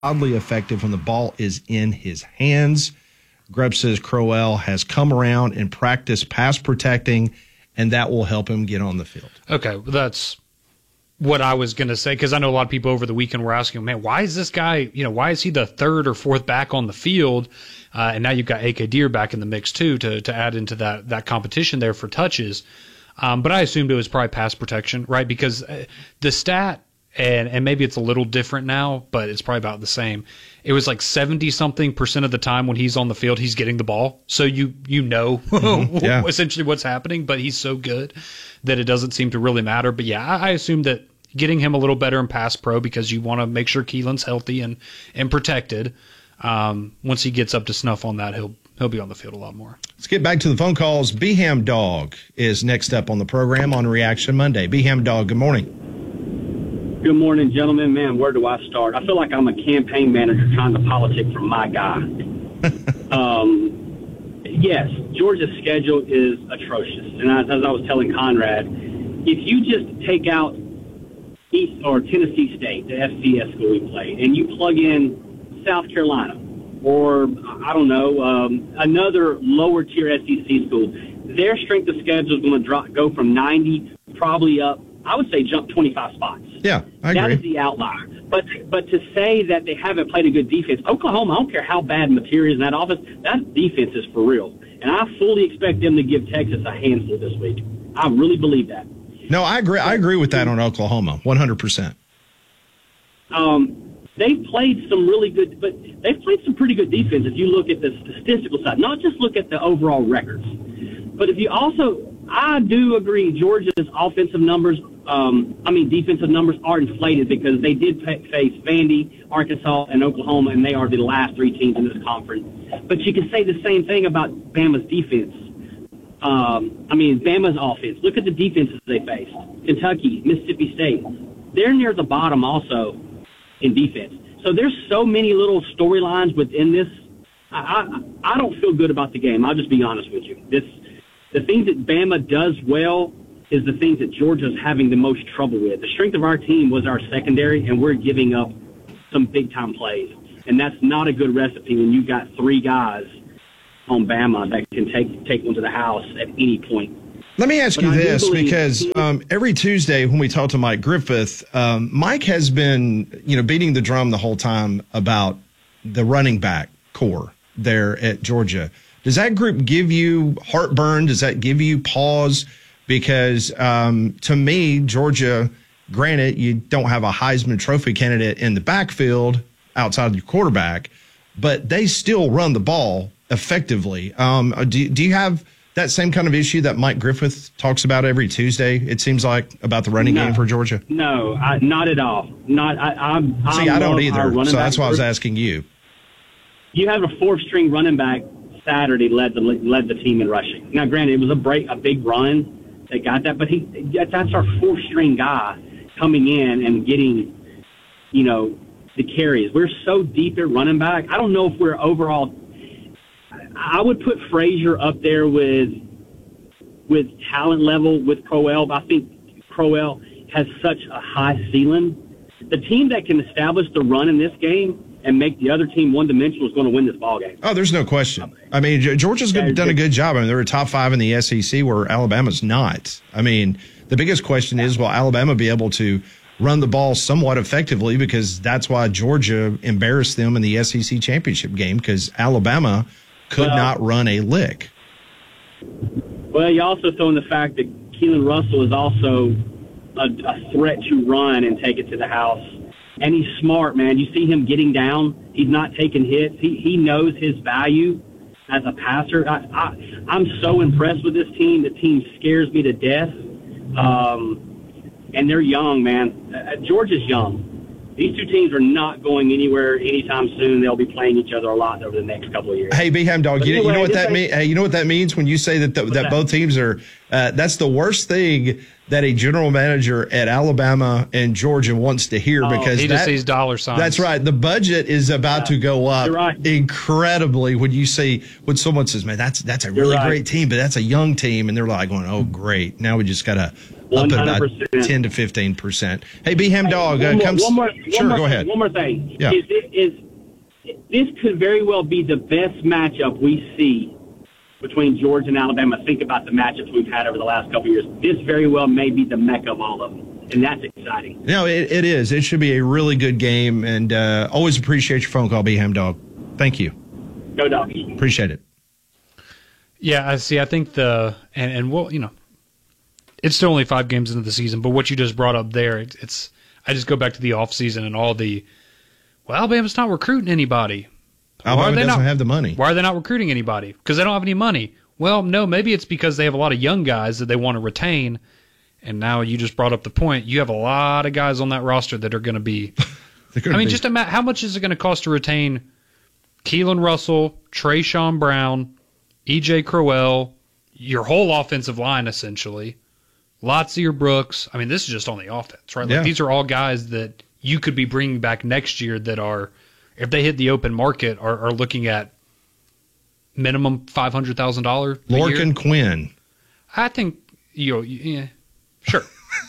oddly effective when the ball is in his hands. Greb says Crowell has come around and practiced pass protecting, and that will help him get on the field. Okay, that's what I was going to say, because I know a lot of people over the weekend were asking, man, why is this guy, why is he the third or fourth back on the field? And now you've got A.K. Deer back in the mix, too, to add into that competition there for touches. But I assumed it was probably pass protection, right? Because the stat, and maybe it's a little different now, but it's probably about the same. It was like 70-something% of the time when he's on the field, he's getting the ball. So you know essentially what's happening, but he's so good that it doesn't seem to really matter. But, yeah, I assume that getting him a little better in pass pro, because you want to make sure Keelan's healthy and protected. Once he gets up to snuff on that, he'll be on the field a lot more. Let's get back to the phone calls. Beham Dog is next up on the program on Reaction Monday. Beham Dog, good morning. Good morning, gentlemen. Man, where do I start? I feel like I'm a campaign manager trying to politic for my guy. Yes, Georgia's schedule is atrocious. And as I was telling Conrad, if you just take out East or Tennessee State, the FCS school we played, and you plug in South Carolina or, I don't know, another lower-tier SEC school, their strength of schedule is going to go from 90 probably up, I would say jump 25 spots. Yeah, I agree. That is the outlier. But to say that they haven't played a good defense, Oklahoma, I don't care how bad material is in that offense, that defense is for real. And I fully expect them to give Texas a handful this week. I really believe that. No, I agree. I agree with that on Oklahoma, 100%. They've played some really good, but they've played some pretty good defense if you look at the statistical side, not just look at the overall records. But if you also, I do agree, Georgia's offensive numbers, defensive numbers are inflated because they did face Vandy, Arkansas, and Oklahoma, and they are the last three teams in this conference. But you can say the same thing about Bama's defense. Bama's offense. Look at the defenses they faced. Kentucky, Mississippi State. They're near the bottom also in defense. So there's so many little storylines within this. I don't feel good about the game. I'll just be honest with you. The things that Bama does well is the things that Georgia's having the most trouble with. The strength of our team was our secondary, and we're giving up some big-time plays. And that's not a good recipe when you've got three guys on Bama that can take one to the house at any point. Let me ask you this, because every Tuesday when we talk to Mike Griffith, Mike has been, beating the drum the whole time about the running back core there at Georgia. Does that group give you heartburn? Does that give you pause? Because to me, Georgia, granted, you don't have a Heisman Trophy candidate in the backfield outside of your quarterback, but they still run the ball effectively. Do you have that same kind of issue that Mike Griffith talks about every Tuesday, it seems like, about the running game for Georgia? No, not at all. I don't either, so that's why I was asking you. You have a fourth-string running back Saturday led the team in rushing. Now, granted, it was a big run. They got that, but that's our fourth-string guy coming in and getting, the carries. We're so deep at running back. I don't know if we're overall – I would put Frazier up there with talent level with Crowell. I think Crowell has such a high ceiling. The team that can establish the run in this game and make the other team one-dimensional is going to win this ballgame. Oh, there's no question. Georgia's done a good job. They're a top 5 in the SEC where Alabama's not. The biggest question is, will Alabama be able to run the ball somewhat effectively, because that's why Georgia embarrassed them in the SEC championship game, because Alabama could not run a lick. Well, you also throw in the fact that Keelan Russell is also a threat to run and take it to the house. And he's smart, man. You see him getting down. He's not taking hits. He knows his value as a passer. I'm so impressed with this team. The team scares me to death. And they're young, man. Georgia's young. These two teams are not going anywhere anytime soon. They'll be playing each other a lot over the next couple of years. Hey, Beham Dog, you know what that means? Hey, you know what that means when you say that both teams are that's the worst thing that a general manager at Alabama and Georgia wants to hear, because he just sees dollar signs. That's right. The budget is about to go up incredibly when someone says, man, that's a really great team, but that's a young team. And they're like going, oh, great. Now we just got to up about 10 to 15%. Hey, B-Ham Dog, go ahead. One more thing. Yeah. This could very well be the best matchup we see between Georgia and Alabama. Think about the matchups we've had over the last couple of years. This very well may be the mecca of all of them, and that's exciting. No, it is. It should be a really good game, and always appreciate your phone call, B-Ham Dog. Thank you. Go Dogs. Appreciate it. Yeah, I see. I think it's still only 5 games into the season, but what you just brought up there, I just go back to the offseason and all Alabama's not recruiting anybody. Alabama doesn't have the money. Why are they not recruiting anybody? Because they don't have any money. Well, no, maybe it's because they have a lot of young guys that they want to retain. And now you just brought up the point. You have a lot of guys on that roster that are going to be. Just imagine how much is it going to cost to retain Keelan Russell, Trayshawn Brown, E.J. Crowell, your whole offensive line essentially, lots of your Brooks. I mean, this is just on the offense, right? Like, these are all guys that you could be bringing back next year that are, if they hit the open market, are looking at minimum $500,000 a year. Lorcan Quinn. I think sure.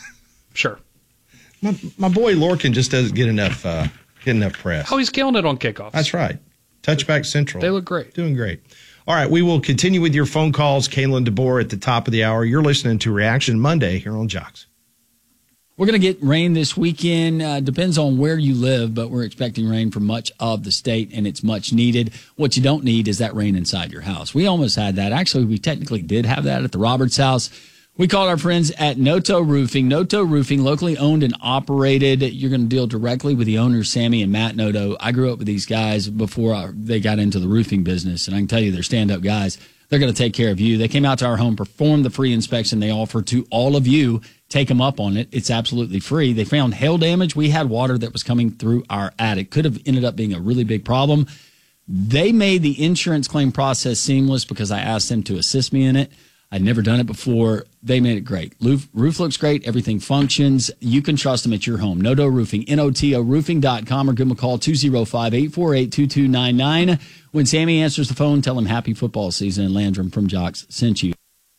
My boy Lorcan just doesn't get enough press. Oh, he's killing it on kickoffs. That's right. Touchback Central. They look great. Doing great. All right, we will continue with your phone calls. Kalen DeBoer at the top of the hour. You're listening to Reaction Monday here on Jocks. We're going to get rain this weekend. Depends on where you live, but we're expecting rain for much of the state, and it's much needed. What you don't need is that rain inside your house. We almost had that. Actually, we technically did have that at the Roberts house. We called our friends at Noto Roofing. Noto Roofing, locally owned and operated. You're going to deal directly with the owners, Sammy and Matt Noto. I grew up with these guys before they got into the roofing business, and I can tell you they're stand-up guys. They're going to take care of you. They came out to our home, performed the free inspection they offer to all of you. Take them up on it. It's absolutely free. They found hail damage. We had water that was coming through our attic. Could have ended up being a really big problem. They made the insurance claim process seamless because I asked them to assist me in it. I'd never done it before. They made it great. Roof looks great. Everything functions. You can trust them at your home. Noto Roofing, Noto Roofing.com, or give them a call, 205-848-2299. When Sammy answers the phone, tell him happy football season, and Landrum from Jocks sent you.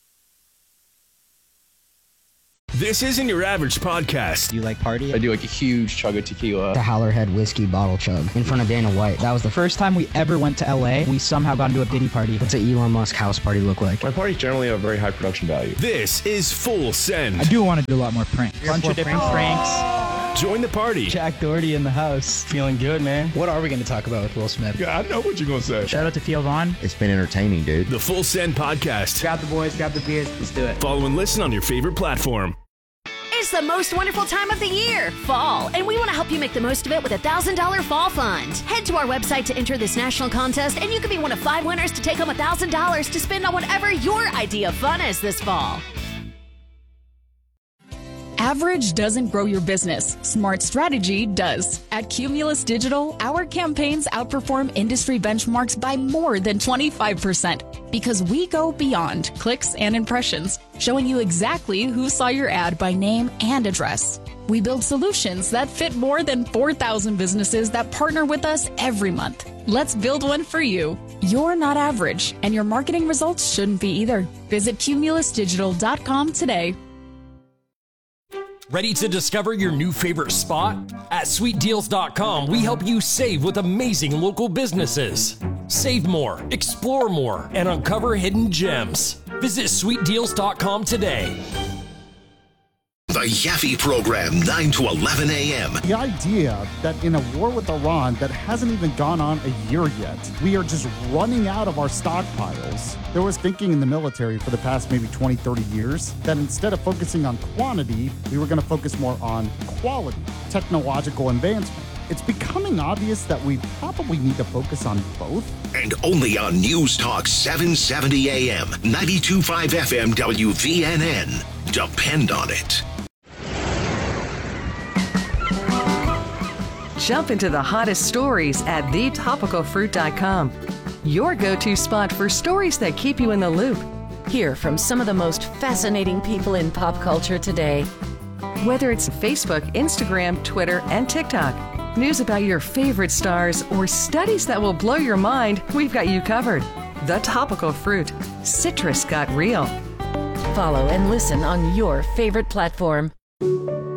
This isn't your average podcast. Do you like party? I do like a huge chug of tequila. The Howlerhead whiskey bottle chug in front of Dana White. That was the first time we ever went to LA. We somehow got into a Diddy party. What's an Elon Musk house party look like? My parties generally have very high production value. This is Full Send. I do want to do a lot more pranks. A bunch of different pranks. Join the party. Jack Doherty in the house. Feeling good, man. What are we going to talk about with Will Smith? Yeah, I know what you're going to say. Shout out to Theo Vaughn. It's been entertaining, dude. The Full Send podcast. Grab the boys, grab the beers. Let's do it. Follow and listen on your favorite platform. It's the most wonderful time of the year, fall, and we want to help you make the most of it with a $1,000 fall fund. Head to our website to enter this national contest, and you could be one of 5 winners to take home $1,000 to spend on whatever your idea of fun is this fall. Average doesn't grow your business. Smart strategy does. At Cumulus Digital, our campaigns outperform industry benchmarks by more than 25% because we go beyond clicks and impressions, showing you exactly who saw your ad by name and address. We build solutions that fit more than 4,000 businesses that partner with us every month. Let's build one for you. You're not average, and your marketing results shouldn't be either. Visit cumulusdigital.com today. Ready to discover your new favorite spot? At sweetdeals.com, we help you save with amazing local businesses. Save more, explore more, and uncover hidden gems. Visit sweetdeals.com today. The Yaffe Program, 9 to 11 a.m. The idea that in a war with Iran that hasn't even gone on a year yet, we are just running out of our stockpiles. There was thinking in the military for the past maybe 20, 30 years that instead of focusing on quantity, we were going to focus more on quality, technological advancement. It's becoming obvious that we probably need to focus on both. And only on News Talk 770 AM, 92.5 FM WVNN. Depend on it. Jump into the hottest stories at thetopicalfruit.com. Your go-to spot for stories that keep you in the loop. Hear from some of the most fascinating people in pop culture today. Whether it's Facebook, Instagram, Twitter, and TikTok, news about your favorite stars, or studies that will blow your mind, we've got you covered. The Topical Fruit. Citrus got real. follow and listen on your favorite platform.